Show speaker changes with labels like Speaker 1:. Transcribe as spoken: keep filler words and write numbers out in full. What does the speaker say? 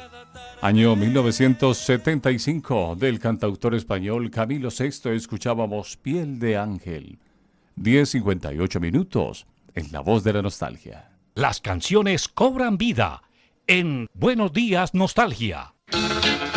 Speaker 1: Año mil novecientos setenta y cinco, del cantautor español Camilo Sesto, escuchábamos Piel de Ángel. diez cincuenta y ocho minutos, en la voz de la nostalgia.
Speaker 2: Las canciones cobran vida en Buenos Días Nostalgia.